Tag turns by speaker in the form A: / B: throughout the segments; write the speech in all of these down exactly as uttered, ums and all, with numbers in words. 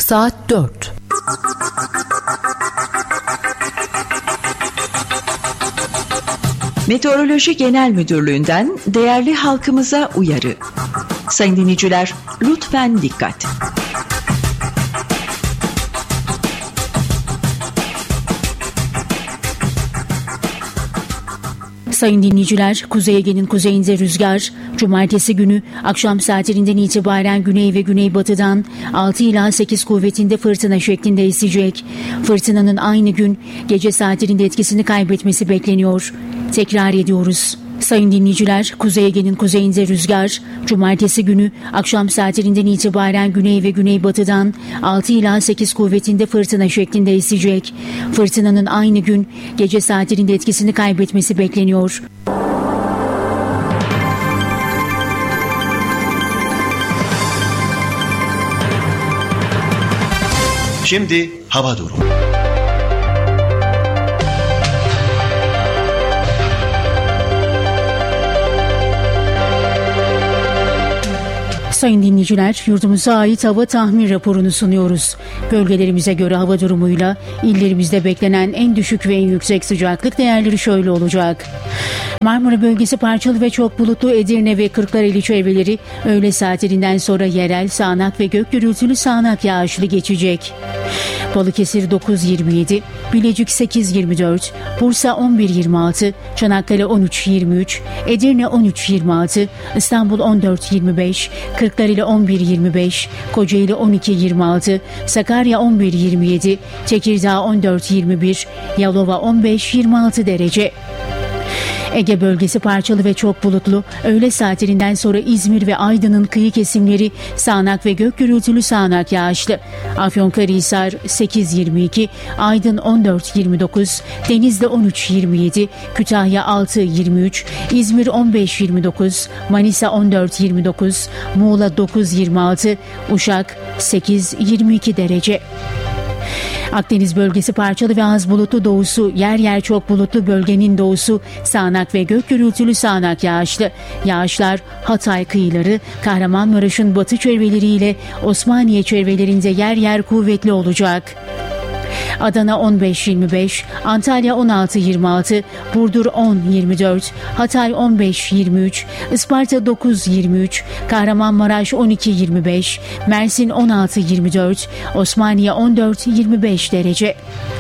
A: Saat dört.
B: Meteoroloji Genel Müdürlüğü'nden değerli halkımıza uyarı. Sayın dinleyiciler, lütfen dikkat.
C: Sayın dinleyiciler, Kuzey Ege'nin kuzeyinde rüzgar, cumartesi günü akşam saatlerinden itibaren güney ve güneybatıdan altı ila sekiz kuvvetinde fırtına şeklinde esecek. Fırtınanın aynı gün gece saatlerinde etkisini kaybetmesi bekleniyor. Tekrar ediyoruz. Sayın dinleyiciler, Kuzey Ege'nin kuzeyinde rüzgar, cumartesi günü akşam saatlerinden itibaren güney ve güneybatıdan altı ila sekiz kuvvetinde fırtına şeklinde esecek. Fırtınanın aynı gün gece saatlerinde etkisini kaybetmesi bekleniyor.
D: Şimdi hava durumu.
C: Sayın dinleyiciler, yurdumuza ait hava tahmin raporunu sunuyoruz. Bölgelerimize göre hava durumuyla illerimizde beklenen en düşük ve en yüksek sıcaklık değerleri şöyle olacak. Marmara bölgesi parçalı ve çok bulutlu, Edirne ve Kırklareli çevreleri öğle saatlerinden sonra yerel sağanak ve gök gürültülü sağanak yağışlı geçecek. Balıkesir dokuz yirmi yedi, Bilecik sekiz yirmi dört, Bursa on bir yirmi altı, Çanakkale on üç yirmi üç, Edirne on üç yirmi altı, İstanbul on dört yirmi beş, Kırklareli on bir yirmi beş, Kocaeli on iki yirmi altı, Sakarya on bir yirmi yedi, Tekirdağ on dört yirmi bir, Yalova on beş yirmi altı derece. Ege bölgesi parçalı ve çok bulutlu. Öğle saatlerinden sonra İzmir ve Aydın'ın kıyı kesimleri sağanak ve gök gürültülü sağanak yağışlı. Afyonkarahisar sekiz yirmi iki, Aydın on dört yirmi dokuz, Denizli on üç yirmi yedi, Kütahya altı yirmi üç, İzmir on beş yirmi dokuz, Manisa on dört yirmi dokuz, Muğla dokuz yirmi altı, Uşak sekiz yirmi iki derece. Akdeniz bölgesi parçalı ve az bulutlu, doğusu yer yer çok bulutlu, bölgenin doğusu sağanak ve gök gürültülü sağanak yağışlı. Yağışlar Hatay kıyıları, Kahramanmaraş'ın batı çevreleriyle Osmaniye çevrelerinde yer yer kuvvetli olacak. Adana on beş yirmi beş, Antalya on altı yirmi altı, Burdur on yirmi dört, Hatay on beş yirmi üç, Isparta dokuz yirmi üç, Kahramanmaraş on iki yirmi beş, Mersin on altı yirmi dört, Osmaniye on dört yirmi beş derece.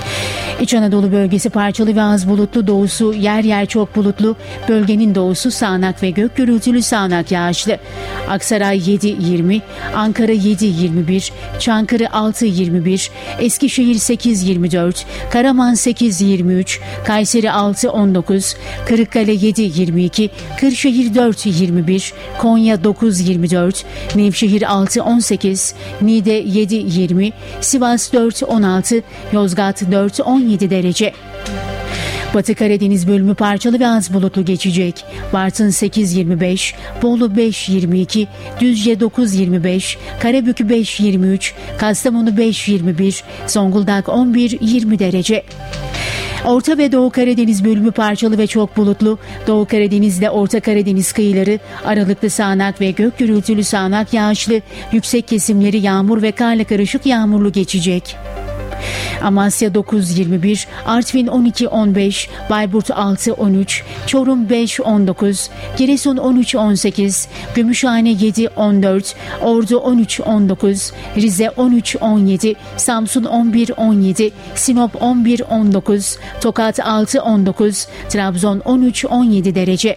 C: İç Anadolu bölgesi parçalı ve az bulutlu, doğusu yer yer çok bulutlu, bölgenin doğusu sağanak ve gök gürültülü sağanak yağışlı. Aksaray yedi yirmi, Ankara yedi yirmi bir, Çankırı altı yirmi bir, Eskişehir sekiz yirmi dört, Karaman sekiz yirmi üç, Kayseri altı on dokuz, Kırıkkale yedi yirmi iki, Kırşehir dört yirmi bir, Konya dokuz yirmi dört, Nevşehir altı on sekiz, Niğde yedi yirmi, Sivas dört on altı, Yozgat dört on yedi derece. Batı Karadeniz bölümü parçalı ve az bulutlu geçecek. Bartın sekiz yirmi beş, Bolu beş yirmi iki, Düzce dokuz yirmi beş, Karabük beş yirmi üç, Kastamonu beş yirmi bir, Zonguldak on bir yirmi derece. Orta ve Doğu Karadeniz bölümü parçalı ve çok bulutlu. Doğu Karadeniz'de Orta Karadeniz kıyıları aralıklı sağanak ve gök gürültülü sağanak yağışlı, yüksek kesimleri yağmur ve karla karışık yağmurlu geçecek. Amasya dokuz yirmi bir, Artvin on iki on beş, Bayburt altı on üç, Çorum beş on dokuz, Giresun on üç on sekiz, Gümüşhane yedi on dört, Ordu on üç on dokuz, Rize on üç on yedi, Samsun on bir on yedi, Sinop on bir on dokuz, Tokat altı on dokuz, Trabzon on üç on yedi derece.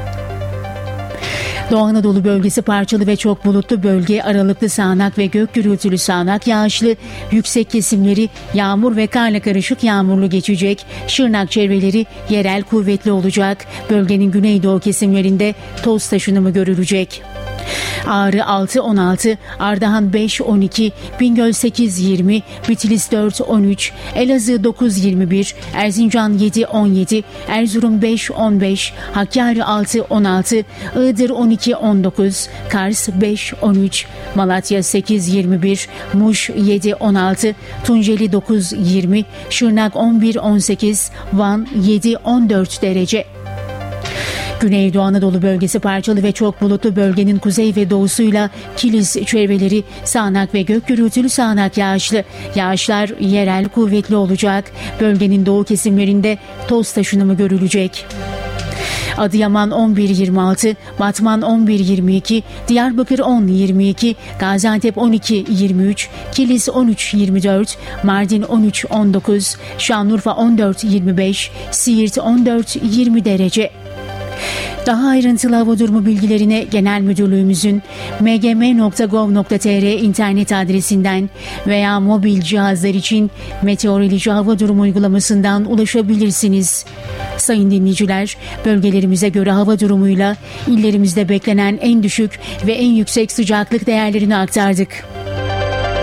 C: Doğu Anadolu bölgesi parçalı ve çok bulutlu, bölge aralıklı sağanak ve gök gürültülü sağanak yağışlı, yüksek kesimleri yağmur ve karla karışık yağmurlu geçecek. Şırnak çevreleri yerel kuvvetli olacak. Bölgenin güneydoğu kesimlerinde toz taşınımı görülecek. Ağrı altı on altı, Ardahan beş on iki, Bingöl sekiz yirmi, Bitlis dört on üç, Elazığ dokuz yirmi bir, Erzincan yedi on yedi, Erzurum beş on beş, Hakkari altı on altı, Iğdır on iki on dokuz, Kars beş on üç, Malatya sekiz yirmi bir, Muş yedi on altı, Tunceli dokuz yirmi, Şırnak on bir on sekiz, Van yedi on dört derece. Güneydoğu Anadolu bölgesi parçalı ve çok bulutlu, bölgenin kuzey ve doğusuyla Kilis çevreleri sağanak ve gök gürültülü sağanak yağışlı. Yağışlar yerel kuvvetli olacak. Bölgenin doğu kesimlerinde toz taşınımı görülecek. Adıyaman on bir yirmi altı, Batman on bir yirmi iki, Diyarbakır on yirmi iki, Gaziantep on iki yirmi üç, Kilis on üç yirmi dört, Mardin on üç on dokuz, Şanlıurfa on dört yirmi beş, Siirt on dört yirmi derece. Daha ayrıntılı hava durumu bilgilerine Genel Müdürlüğümüzün m g m nokta gov nokta t r internet adresinden veya mobil cihazlar için meteoroloji hava durumu uygulamasından ulaşabilirsiniz. Sayın dinleyiciler, bölgelerimize göre hava durumuyla illerimizde beklenen en düşük ve en yüksek sıcaklık değerlerini aktardık.